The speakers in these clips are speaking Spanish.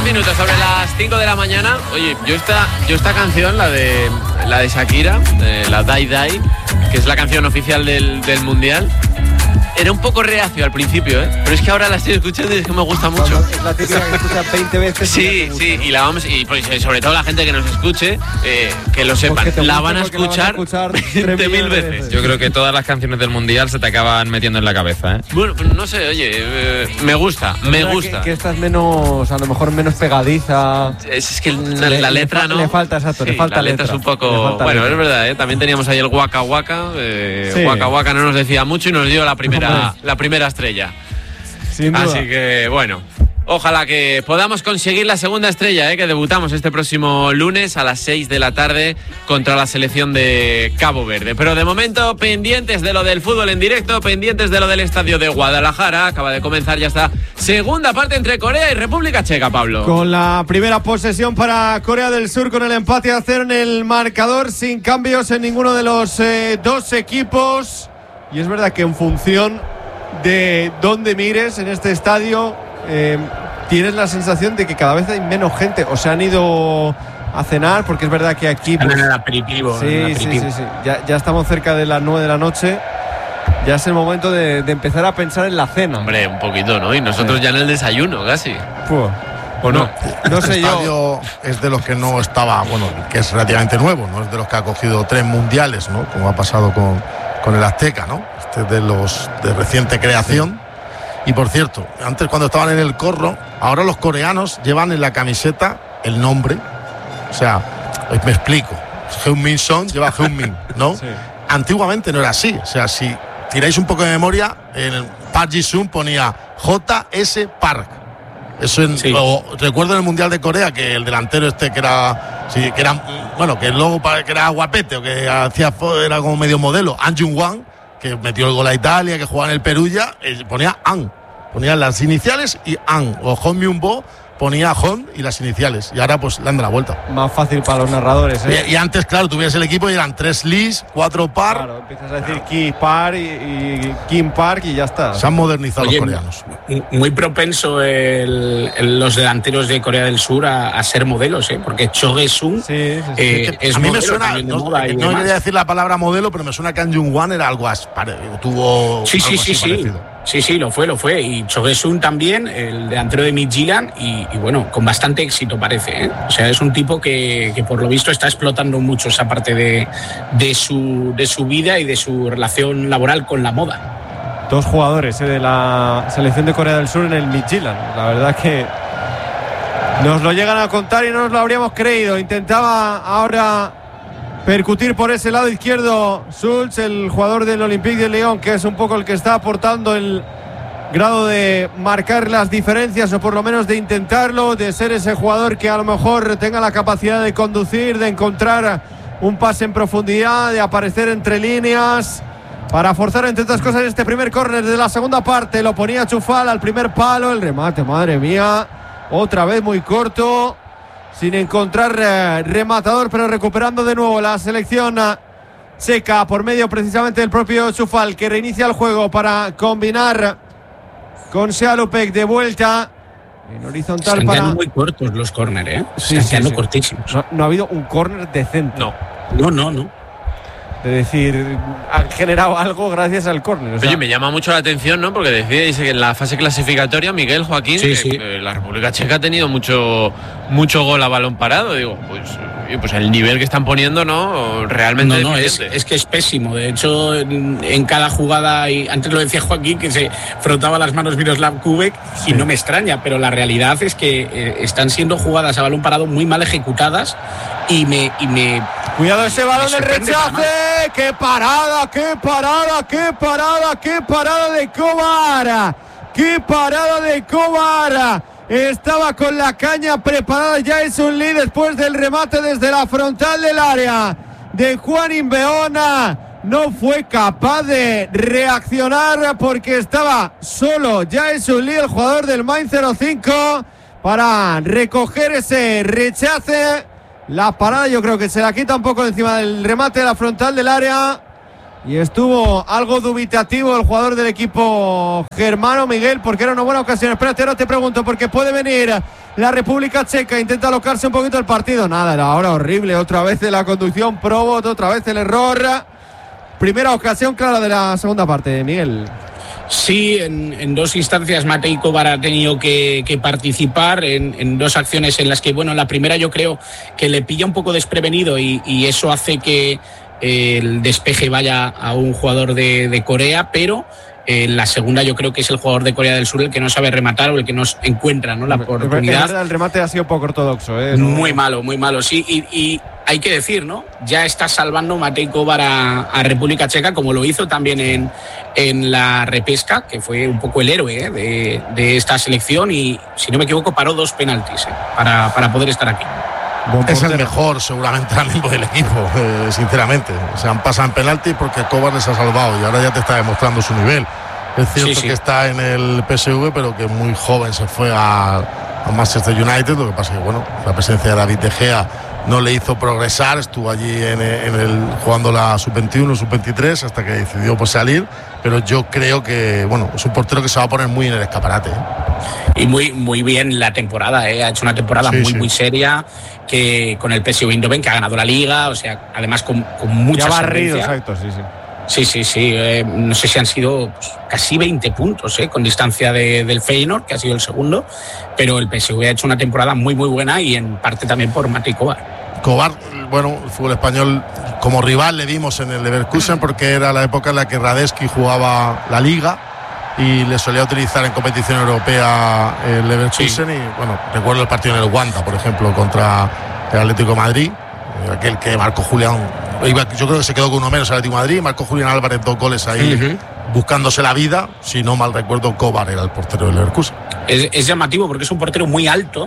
minutos sobre las 5 de la mañana. Oye, yo esta canción, la de Shakira, la Die Die, que es la canción oficial del Mundial, era un poco reacio al principio, pero es que ahora la estoy escuchando y es que me gusta mucho. Es la típica que escuchas 20 veces. Sí, y la vamos, y pues, sobre todo la gente que nos escuche, que lo sepan, la van a escuchar 20.000 veces. Yo creo que todas las canciones del Mundial se te acaban metiendo en la cabeza, ¿eh? Bueno, no sé, oye, me gusta. Que esta es menos, a lo mejor menos pegadiza. Es que la letra, ¿no? Le falta, exacto, sí, le falta la letra. Es un poco... Bueno, es verdad, también teníamos ahí el Waka Waka. Waka Waka no nos decía mucho y nos dio la primera estrella. Sin duda. Así que, bueno, ojalá que podamos conseguir la segunda estrella, que debutamos este próximo lunes a las 6 de la tarde contra la selección de Cabo Verde. Pero de momento, pendientes de lo del fútbol en directo, pendientes de lo del estadio de Guadalajara. Acaba de comenzar ya esta segunda parte entre Corea y República Checa, Pablo. Con la primera posesión para Corea del Sur, con el empate a 0 en el marcador, sin cambios en ninguno de los dos equipos. Y es verdad que en función de dónde mires en este estadio, tienes la sensación de que cada vez hay menos gente. O se han ido a cenar, porque es verdad que aquí... Pues, en el aperitivo. Sí. Ya estamos cerca de las 9 de la noche. Ya es el momento de empezar a pensar en la cena. Hombre, un poquito, ¿no? Y nosotros ya en el desayuno, casi. ¿O no? No sé yo. El estadio es de los que no estaba, bueno, que es relativamente nuevo, ¿no? Es de los que ha cogido 3 mundiales, ¿no? Como ha pasado con el Azteca, ¿no? Este es de los de reciente creación. Sí. Y por cierto, antes cuando estaban en el corro, ahora los coreanos llevan en la camiseta el nombre. O sea, me explico. Heung-min Son lleva Heung-min, ¿no? Sí. Antiguamente no era así. O sea, si tiráis un poco de memoria, en Park Ji-sung ponía J.S. Park. Eso recuerdo en el Mundial de Corea que el delantero que era bueno, que luego que era guapete o que era como medio modelo, An Jung-hwan, que metió el gol a Italia, que jugaba en el Perugia, ponía An, ponía las iniciales y An, o Hong Myung-bo ponía Hong y las iniciales, y ahora pues le han dado la vuelta. Más fácil para los narradores, ¿eh? Y antes, claro, tuvieras el equipo y eran 3 Lis, 4 Par. Claro, empiezas a decir Ki Par y Kim Park y ya está. Se han modernizado los coreanos. Muy propenso los delanteros de Corea del Sur a ser modelos, porque Cho Ge-sung es a mí modelo, me suena, no quería decir la palabra modelo, pero me suena que An Jung-hwan era algo tuvo sí. parecido. Sí, lo fue. Y Cho Ge-sung también, el delantero de Midtjylland, y bueno, con bastante éxito parece, ¿eh? O sea, es un tipo que por lo visto está explotando mucho esa parte de su vida y de su relación laboral con la moda. 2 jugadores de la selección de Corea del Sur en el Midtjylland. La verdad que nos lo llegan a contar y no nos lo habríamos creído. Intentaba ahora percutir por ese lado izquierdo Schulz, el jugador del Olympique de Lyon, que es un poco el que está aportando el grado de marcar las diferencias, o por lo menos de intentarlo, de ser ese jugador que a lo mejor tenga la capacidad de conducir, de encontrar un pase en profundidad, de aparecer entre líneas, para forzar entre otras cosas este primer córner de la segunda parte. Lo ponía Chufal al primer palo, el remate, madre mía, otra vez muy corto, sin encontrar rematador, pero recuperando de nuevo la selección checa por medio precisamente del propio Chufal, que reinicia el juego para combinar con Sealupek de vuelta en horizontal. Están quedando muy cortos los córner, Están quedando cortísimos. No ha habido un córner decente. No. De decir, han generado algo gracias al córner. Oye, me llama mucho la atención, ¿no? Porque decíais que en la fase clasificatoria, Miguel, Joaquín, la República Checa ha tenido mucho gol a balón parado. Digo, pues el nivel que están poniendo, ¿no? Realmente es que es pésimo. De hecho, en cada jugada, y antes lo decía Joaquín, que se frotaba las manos Miroslav Kubek, y no me extraña, pero la realidad es que están siendo jugadas a balón parado muy mal ejecutadas, y me cuidado ese balón del rechace. ¡Qué parada de Kovar! ¡Qué parada de Kovar! Estaba con la caña preparada ya Jason Lee después del remate desde la frontal del área de Juan Imbeona. No fue capaz de reaccionar porque estaba solo Jason Lee, el jugador del Mainz 05, para recoger ese rechace. La parada yo creo que se la quita un poco encima del remate de la frontal del área. Y estuvo algo dubitativo el jugador del equipo germano, Miguel, porque era una buena ocasión. Espérate, ahora te pregunto, porque puede venir la República Checa. Intenta alocarse un poquito el partido. Nada, era ahora horrible. Otra vez de la conducción Probot, otra vez el error. Primera ocasión clara de la segunda parte, Miguel. Sí, en dos instancias Matej Kovar ha tenido que participar en dos acciones en las que, bueno, la primera yo creo que le pilla un poco desprevenido y eso hace que el despeje vaya a un jugador de Corea, pero la segunda yo creo que es el jugador de Corea del Sur el que no sabe rematar o el que no encuentra, ¿no?, la oportunidad. El remate ha sido poco ortodoxo, ¿no? Muy malo, sí, y hay que decir, ¿no?, ya está salvando Matej Kovar a República Checa, como lo hizo también en la repesca, que fue un poco el héroe de esta selección, y si no me equivoco paró 2 penaltis para poder estar aquí. Es el mejor seguramente ahora mismo del equipo, sinceramente. O sea, pasan penalti porque Kovar les ha salvado y ahora ya te está demostrando su nivel. Es cierto que está en el PSV, pero que muy joven se fue a Manchester United. Lo que pasa es que, bueno, la presencia de David De Gea no le hizo progresar. Estuvo allí jugando la sub-21, sub-23 hasta que decidió pues salir. Pero yo creo que, bueno, es un portero que se va a poner muy en el escaparate. Y muy bien la temporada, ha hecho una temporada muy seria, que con el PSV Eindhoven, que ha ganado la Liga, o sea, además con mucha barrido, exacto, sí. No sé si han sido pues, casi 20 puntos, con distancia del Feyenoord, que ha sido el segundo, pero el PSV ha hecho una temporada muy buena y en parte también por Matej Kovar. Kovar, bueno, el fútbol español como rival le vimos en el Leverkusen porque era la época en la que Radetzky jugaba la Liga y le solía utilizar en competición europea el Leverkusen. Y bueno, recuerdo el partido en el Wanda, por ejemplo, contra el Atlético de Madrid, aquel que marcó Julián, yo creo que se quedó con uno menos el Atlético de Madrid, marcó Julián Álvarez 2 goles ahí, buscándose la vida. Si no mal recuerdo, Kovar era el portero del Leverkusen. Es llamativo porque es un portero muy alto,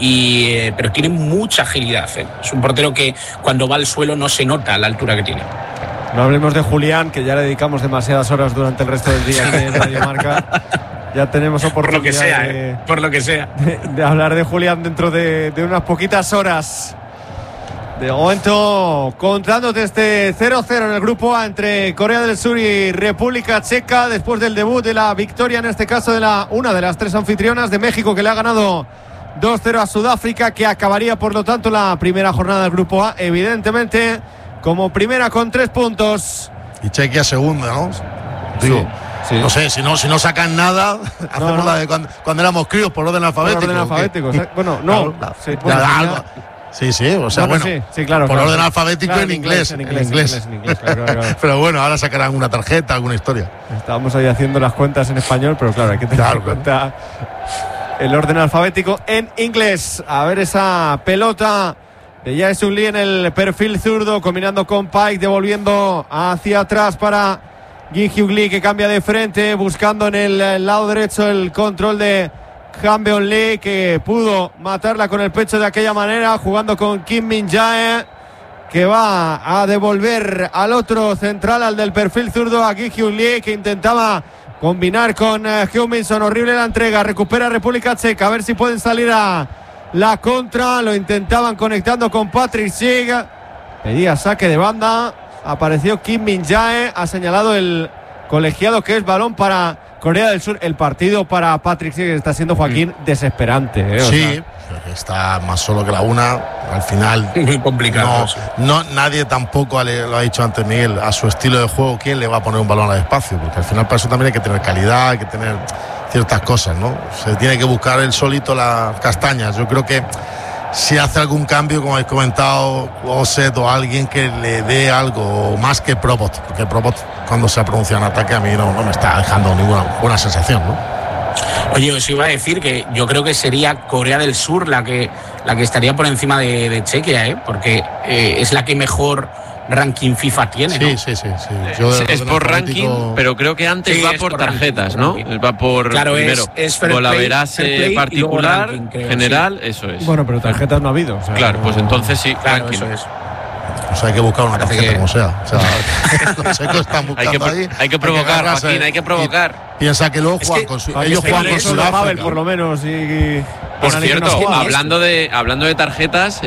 pero tiene mucha agilidad. Es un portero que cuando va al suelo no se nota la altura que tiene. No hablemos de Julián, que ya le dedicamos demasiadas horas durante el resto del día aquí en Radio Marca. Ya tenemos oportunidad por lo que sea. De hablar de Julián dentro de unas poquitas horas. De momento, contándote este 0-0 en el grupo A entre Corea del Sur y República Checa, después del debut de la victoria, en este caso de una de las 3 anfitrionas de México, que le ha ganado 2-0 a Sudáfrica, que acabaría por lo tanto la primera jornada del grupo A, evidentemente como primera con 3 puntos. Y Chequia segunda, ¿no? Digo, sí. No sé, si no sacan nada, hacemos la de cuando éramos críos por orden alfabético. Por orden alfabético, bueno, no. Sí, o sea, bueno, claro, por orden alfabético, claro, en inglés. Claro. Pero bueno, ahora sacarán una tarjeta, alguna historia. Estábamos ahí haciendo las cuentas en español, pero claro, hay que tener en cuenta el orden alfabético en inglés. A ver esa pelota de Jae-Sung Lee en el perfil zurdo, combinando con Pike, devolviendo hacia atrás para Gi-Hyuk Lee, que cambia de frente, buscando en el lado derecho el control de Han-Beon Lee, que pudo matarla con el pecho de aquella manera, jugando con Kim Min-jae, que va a devolver al otro central, al del perfil zurdo, a Gi-Hyuk Lee, que intentaba combinar con Heung-min Son. Horrible la entrega, recupera República Checa, a ver si pueden salir a la contra. Lo intentaban conectando con Patrick Schick, pedía saque de banda, apareció Kim Min-jae, ha señalado el colegiado que es balón para Corea del Sur. El partido para Patrick Schick está siendo, Joaquín, desesperante, Sí, está más solo que la una. Al final muy complicado. No, nadie tampoco lo ha dicho antes Miguel, a su estilo de juego, ¿quién le va a poner un balón al espacio? Porque al final para eso también hay que tener calidad, hay que tener ciertas cosas, ¿no? Se tiene que buscar él solito las castañas. Yo creo que si hace algún cambio, como habéis comentado, Osset o alguien que le dé algo más que Probot, porque Probot cuando se pronuncia en ataque a mí no me está dejando ninguna buena sensación, ¿no? Oye, os iba a decir que yo creo que sería Corea del Sur la que estaría por encima de Chequia, porque es la que mejor ranking FIFA tiene, ¿no? Sí. Es por ranking, pero creo que antes va por tarjetas, ¿no? Va por, claro, primero, golaverase particular, ranking, general, sí. Eso es. Bueno, pero tarjetas no ha habido. O sea, claro, pues entonces sí, claro, ranking. Eso es. Pues hay que buscar una tarjeta como sea. Los checos están buscando hay que provocar, Joaquín, hay que provocar. Piensa que luego juegan con ellos juegan con Sudáfrica, por lo menos. Por cierto, hablando de tarjetas,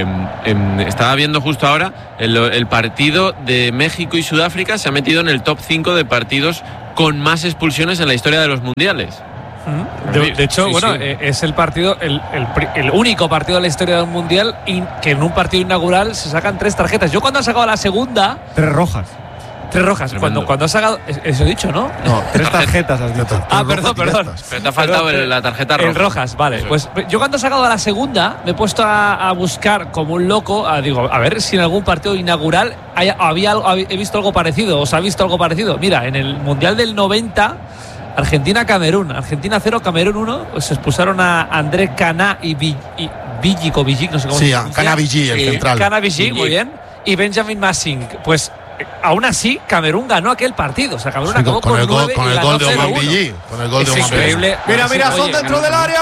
estaba viendo justo ahora el partido de México y Sudáfrica se ha metido en el top 5 de partidos con más expulsiones en la historia de los mundiales. De hecho, bueno, es el partido, el único partido de la historia del Mundial que en un partido inaugural se sacan 3 tarjetas. Yo cuando he sacado la segunda… 3 rojas. 3 rojas. Cuando has sacado… Eso he dicho, ¿no? No, 3 tarjetas has dicho. Perdón. Pero te ha faltado la tarjeta roja. El rojas, vale. Eso. Pues yo cuando he sacado la segunda me he puesto a buscar como un loco, digo, a ver si en algún partido inaugural he visto algo parecido, o se ha visto algo parecido. Mira, en el Mundial del 90, Argentina-Camerún, Argentina 0, Camerún 1, pues se expulsaron a André Caná y Villic, no sé cómo se llama. Sí, Caná Villic, el central. Caná Villic, muy bien. Y Benjamin Massing. Pues aún así, Camerún ganó aquel partido. O sea, Camerún acabó con el 9 con el gol de Oman Villic. Con el gol de Oman increíble. Mira, son dentro del área.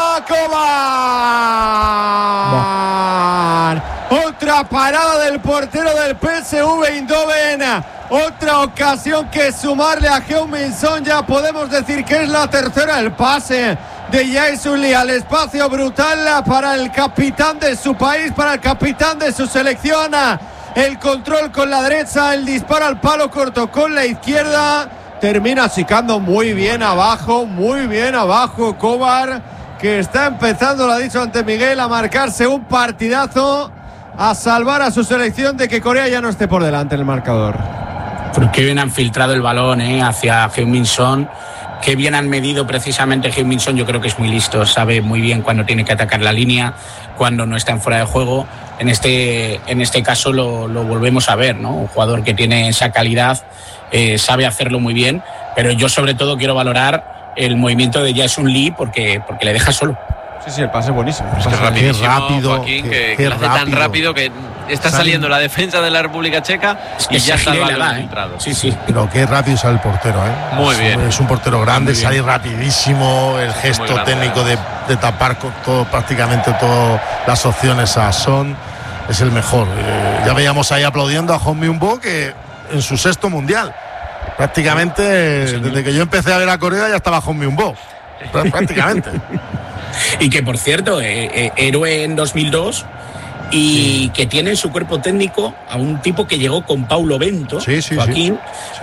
Koman. Otra parada del portero del PSV Eindhoven. Otra ocasión que sumarle a Heung-min Son. Ya podemos decir que es la tercera. El pase de Jae-Sung Lee al espacio brutal para el capitán de su país, para el capitán de su selección. El control con la derecha, el disparo al palo corto con la izquierda. Termina sicando muy bien abajo Kovar, que está empezando, lo ha dicho ante Miguel, a marcarse un partidazo, a salvar a su selección de que Corea ya no esté por delante en el marcador. Qué bien han filtrado el balón hacia Heung-min Son. Qué bien han medido precisamente Heung-min Son. Yo creo que es muy listo, sabe muy bien cuándo tiene que atacar la línea, cuando no está en fuera de juego. En este caso lo volvemos a ver, ¿no? Un jugador que tiene esa calidad, sabe hacerlo muy bien, pero yo sobre todo quiero valorar el movimiento de Jae-Sung Lee porque le deja solo. Sí, el pase es buenísimo. Es que rapidísimo, rápido, Joaquín, que lo hace tan rápido que está saliendo la defensa de la República Checa y ya está el balón filtrado. Sí. Pero qué rápido sale el portero, ¿eh? Muy bien. Es un portero grande, sale rapidísimo, el gesto técnico de tapar con prácticamente todas las opciones a Son. Es el mejor. Ya veíamos ahí aplaudiendo a Heung-min Son, que en su 6º mundial. Prácticamente, desde que yo empecé a ver a Corea ya estaba Heung-min Son. Prácticamente. Y que, por cierto, héroe en 2002 y que tiene en su cuerpo técnico a un tipo que llegó con Paulo Bento, Joaquín,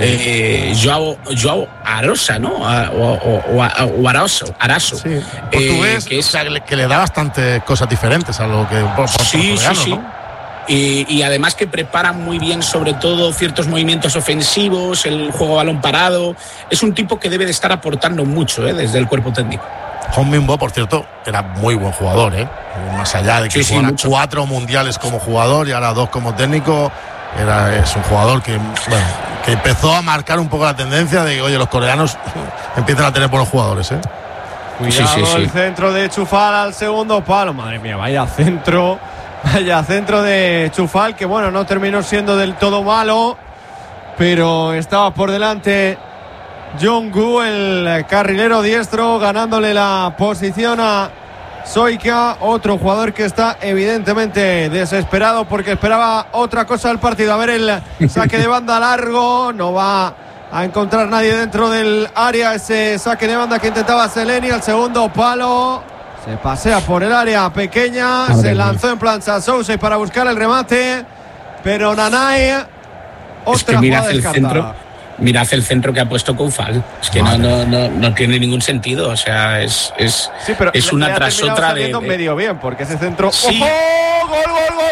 Joao Arosa, ¿no? O Araso. Portugués, que le da bastantes cosas diferentes a lo que sí. ¿no? Y además que prepara muy bien sobre todo ciertos movimientos ofensivos, el juego a balón parado. Es un tipo que debe de estar aportando mucho desde el cuerpo técnico. Heung-min Son, por cierto, era muy buen jugador, más allá de que jugara 4 mundiales como jugador y ahora 2 como técnico. Es un jugador que empezó a marcar un poco la tendencia de que, oye, los coreanos empiezan a tener buenos jugadores. Cuidado el centro de Chufal al segundo palo. Madre mía, vaya centro de Chufal, que bueno, no terminó siendo del todo malo, pero estaba por delante Jong-gu, el carrilero diestro, ganándole la posición a Soika, otro jugador que está evidentemente desesperado porque esperaba otra cosa del partido. A ver el saque de banda largo, no va a encontrar nadie dentro del área, ese saque de banda que intentaba Seleni, al segundo palo, se pasea por el área pequeña, se lanzó en plancha Sousei para buscar el remate, pero Nanay, otra jugada descartada. Mirad el centro que ha puesto Koufal. Es que no tiene ningún sentido. O sea, es una tras otra de medio bien, porque ese centro. Sí. ¡Oh! ¡Gol!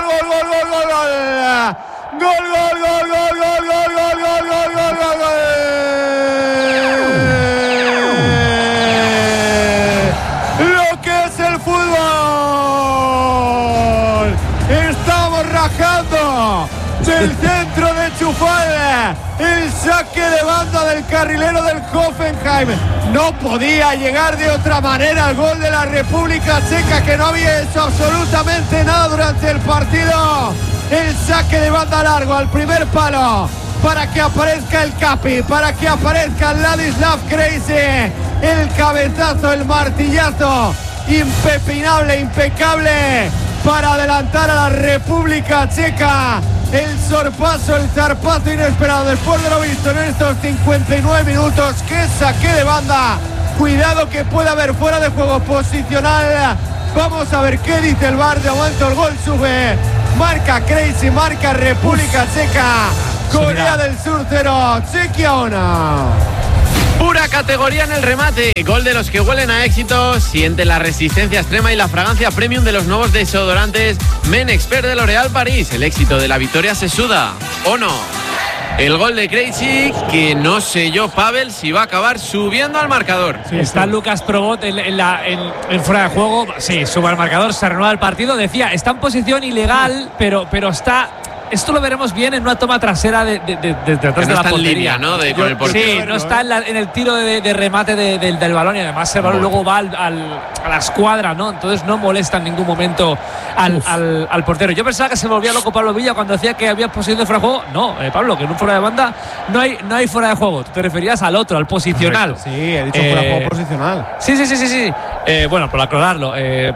Lo que es el fútbol. Estamos rajando del centro de Chufal, el saque de banda del carrilero del Hoffenheim. No podía llegar de otra manera el gol de la República Checa, que no había hecho absolutamente nada durante el partido. El saque de banda largo al primer palo para que aparezca el Capi, para que aparezca Ladislav Crazy. El cabezazo, el martillazo impepinable, impecable para adelantar a la República Checa. El sorpaso, el zarpazo inesperado después de lo visto en estos 59 minutos. ¡Qué saque de banda! Cuidado que puede haber fuera de juego posicional. Vamos a ver qué dice el VAR. De momento el gol sube. Marca Crazy, marca República Checa. Corea del Sur 0, Chequia 1. Pura categoría en el remate. Gol de los que huelen a éxito. Siente la resistencia extrema y la fragancia premium de los nuevos desodorantes Men Expert de L'Oréal París. El éxito de la victoria se suda, ¿o no? El gol de Krejci, que no sé yo, Pavel, si va a acabar subiendo al marcador. Sí, está Lucas Probot en fuera de juego. Sí, sube al marcador, se renueva el partido. Decía, está en posición ilegal, pero está... Esto lo veremos bien en una toma trasera de detrás de la portería. En línea, ¿no? Con el portero. Sí, no está en el tiro de remate del balón, y además el balón luego va a la escuadra, ¿no? Entonces no molesta en ningún momento al portero. Yo pensaba que se volvía loco Pablo Villa cuando decía que había posición de fuera de juego. No, Pablo, que en un fuera de banda no hay fuera de juego. Tú te referías al otro, al posicional. Correcto. Sí, he dicho fuera de juego posicional. Sí. Bueno, por aclararlo,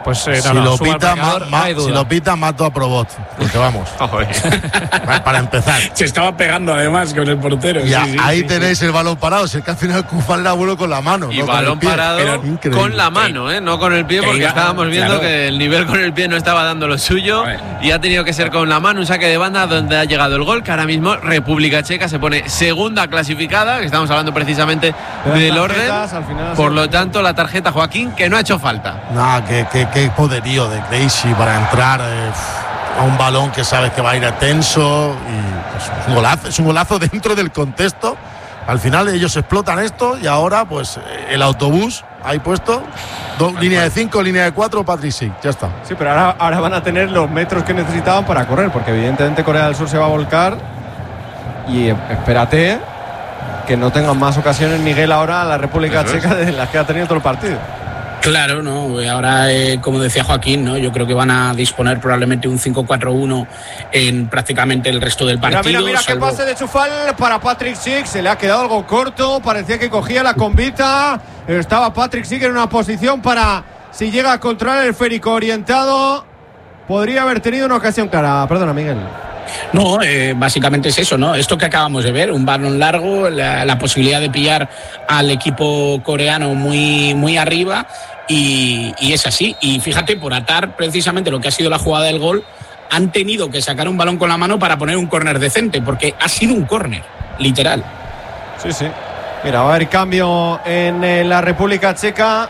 si lo pita, mato a Probot. Porque vamos. Para empezar. Se estaba pegando además con el portero. Y ahí tenéis el balón parado. Si es que al final Koufal era bueno con la mano. Y no balón parado con la mano, no con el pie, porque estábamos viendo que el nivel con el pie no estaba dando lo suyo. Y ha tenido que ser con la mano, un saque de banda donde ha llegado el gol, que ahora mismo República Checa se pone segunda clasificada, que estamos hablando precisamente del orden. Por lo tanto, la tarjeta Joaquín, que no ha hecho falta. Nada, qué poderío de Krejci para entrar a un balón que sabes que va a ir tenso, y pues, es un golazo dentro del contexto. Al final ellos explotan esto y ahora pues el autobús ahí puesto, línea de 5, línea de 4, Patrick Schick, ya está. Sí, pero ahora van a tener los metros que necesitaban para correr, porque evidentemente Corea del Sur se va a volcar y espérate que no tengan más ocasiones Miguel ahora a la República Checa de las que ha tenido todo el partido. Claro, no. Ahora, como decía Joaquín, ¿no? Yo creo que van a disponer probablemente un 5-4-1 en prácticamente el resto del partido. Mira qué pase de Chufal para Patrick Schick. Se le ha quedado algo corto. Parecía que cogía la convita. Estaba Patrick Schick en una posición para, si llega a controlar el esférico orientado, podría haber tenido una ocasión clara. Perdona, Miguel. No, básicamente es eso, ¿no? Esto que acabamos de ver, un balón largo, la posibilidad de pillar al equipo coreano muy, muy arriba, y es así. Y fíjate, por atar precisamente lo que ha sido la jugada del gol, han tenido que sacar un balón con la mano para poner un córner decente, porque ha sido un córner, literal. Sí. Mira, va a haber cambio en la República Checa.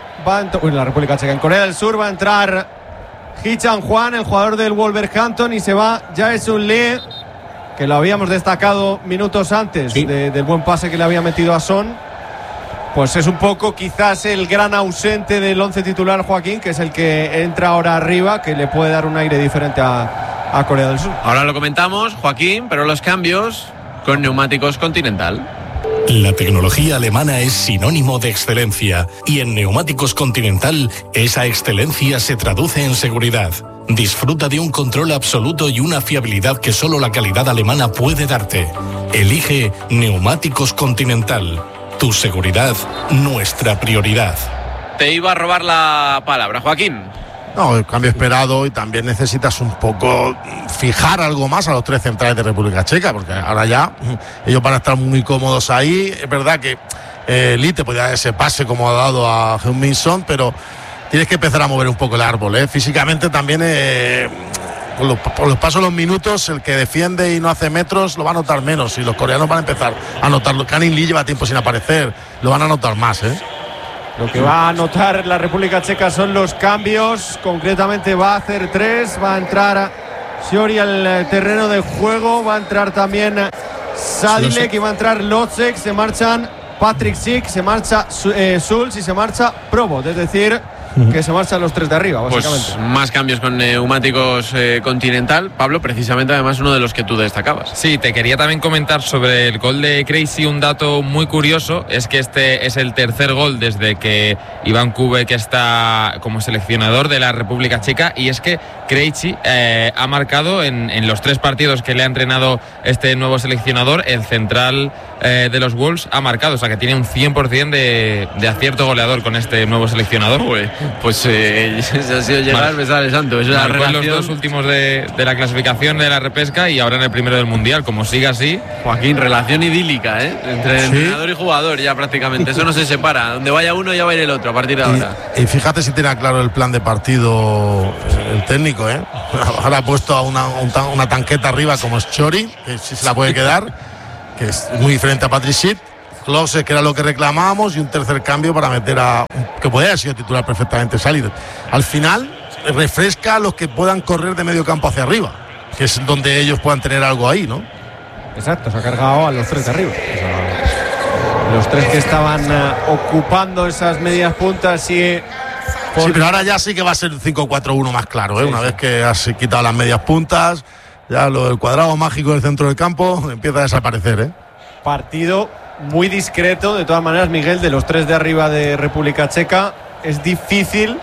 En Corea del Sur va a entrar Hee Chan-hwan, el jugador del Wolverhampton, y se va Jae-Sun Lee, que lo habíamos destacado minutos antes del buen pase que le había metido a Son. Pues es un poco quizás el gran ausente del once titular, Joaquín, que es el que entra ahora arriba, que le puede dar un aire diferente a Corea del Sur. Ahora lo comentamos, Joaquín, pero los cambios con Neumáticos Continental. La tecnología alemana es sinónimo de excelencia y en Neumáticos Continental esa excelencia se traduce en seguridad. Disfruta de un control absoluto y una fiabilidad que solo la calidad alemana puede darte. Elige Neumáticos Continental. Tu seguridad, nuestra prioridad. Te iba a robar la palabra, Joaquín. No, el cambio esperado, y también necesitas un poco fijar algo más a los tres centrales de República Checa, porque ahora ya ellos van a estar muy cómodos ahí. Es verdad que Lee te podía dar ese pase como ha dado a Heung-min Son, pero tienes que empezar a mover un poco el árbol, ¿eh? Físicamente también, por los pasos de los minutos, el que defiende y no hace metros lo va a notar menos, y los coreanos van a empezar a notarlo. Kanin Lee lleva tiempo sin aparecer, lo van a notar más, ¿eh? Lo que va a notar la República Checa son los cambios. Concretamente va a hacer 3. Va a entrar Shiori al terreno de juego. Va a entrar también Sadilek y va a entrar Locek. Se marchan Patrick Schick, se marcha Schulz y se marcha Probot. Es decir, que se marchan los tres de arriba, básicamente. Pues más cambios con Neumáticos Continental. Pablo, precisamente además uno de los que tú destacabas. Sí, te quería también comentar sobre el gol de Krejci. Un dato muy curioso es que este es el tercer gol desde que Iván Kubek está como seleccionador de la República Checa, y es que Krejci ha marcado en los 3 partidos que le ha entrenado este nuevo seleccionador. El central de los Wolves ha marcado, o sea que tiene un 100% de acierto goleador con este nuevo seleccionador. Pues se ha sido llegar, me sale santo. Es una relación... los 2 últimos de la clasificación de la repesca y ahora en el primero del mundial. Como siga así, Joaquín, relación idílica, entre entrenador y jugador ya prácticamente. Eso no se separa. Donde vaya uno ya va a ir el otro a partir de ahora. Y fíjate si tiene claro el plan de partido el técnico, Ahora ha puesto a una tanqueta arriba como es Chori, que sí se la puede quedar, que es muy diferente a Patrick Schick. Klose, que era lo que reclamábamos, y un tercer cambio para meter que podía haber sido titular perfectamente salir. Al final refresca a los que puedan correr de medio campo hacia arriba, que es donde ellos puedan tener algo ahí, ¿no? Exacto, se ha cargado a los 3 de arriba. Los 3 que estaban ocupando esas medias puntas y... Sí, pero ahora ya sí que va a ser 5-4-1 más claro, ¿eh? Una vez que has quitado las medias puntas, ya lo del cuadrado mágico del centro del campo empieza a desaparecer, ¿eh? Partido muy discreto, de todas maneras, Miguel, de los 3 de arriba de República Checa. Es difícil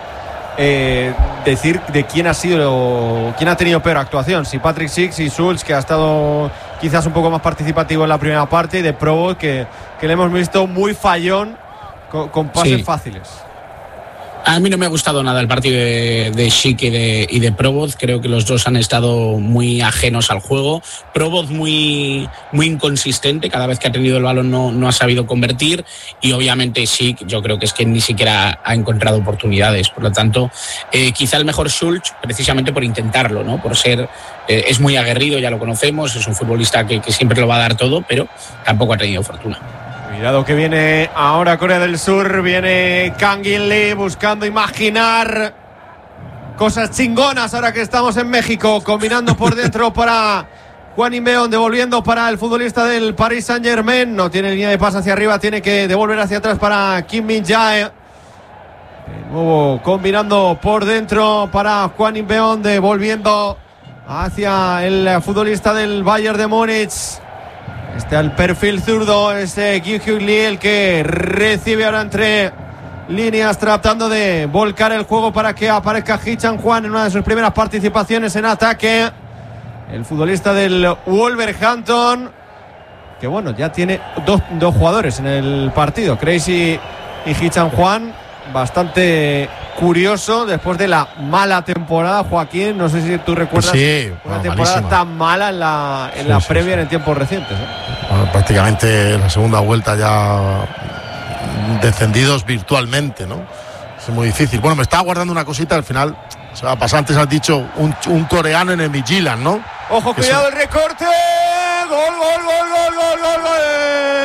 decir de quién ha tenido peor actuación, si Patrick Schick, si Schulz, que ha estado quizás un poco más participativo en la primera parte, y de Provo, que le hemos visto muy fallón con pases fáciles. A mí no me ha gustado nada el partido de Schick y de Provoz. Creo que los dos han estado muy ajenos al juego. Provoz muy inconsistente. Cada vez que ha tenido el balón no ha sabido convertir. Y obviamente Schick, yo creo que es que ni siquiera ha encontrado oportunidades. Por lo tanto, quizá el mejor Schulz, precisamente por intentarlo, ¿no? Por ser... es muy aguerrido, ya lo conocemos. Es un futbolista que siempre lo va a dar todo, pero tampoco ha tenido fortuna. Cuidado que viene ahora Corea del Sur, viene Kang In-lee buscando imaginar cosas chingonas ahora que estamos en México, combinando por dentro para Juan Inbeón, devolviendo para el futbolista del Paris Saint-Germain, no tiene línea de pase hacia arriba, tiene que devolver hacia atrás para Kim Min-jae. De nuevo combinando por dentro para Juan Inbeón, devolviendo hacia el futbolista del Bayern de Múnich. Al perfil zurdo, Kim Hyuk-lee, el que recibe ahora entre líneas, tratando de volcar el juego para que aparezca Hee Chan-hwan en una de sus primeras participaciones en ataque. El futbolista del Wolverhampton, que bueno, ya tiene dos jugadores en el partido, Crazy y Hee Chan-hwan. Bastante curioso después de la mala temporada, Joaquín. No sé si tú recuerdas una temporada malísima, tan mala en la Premier en tiempos recientes, ¿eh? Bueno, prácticamente en la segunda vuelta ya descendidos virtualmente, ¿no? Es muy difícil. Bueno, me estaba guardando una cosita, al final se va a pasar. Antes has dicho un coreano en el Midtjylland, ¿no? Ojo, cuidado, el recorte. Gol.